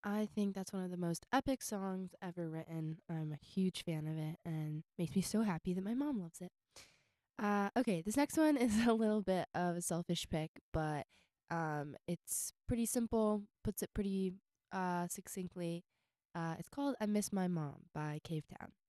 I think that's one of the most epic songs ever written. I'm a huge fan of it and makes me so happy that my mom loves it. Okay, this next one is a little bit of a selfish pick, but it's pretty simple, puts it pretty succinctly. It's called I Miss My Mom by Cavetown.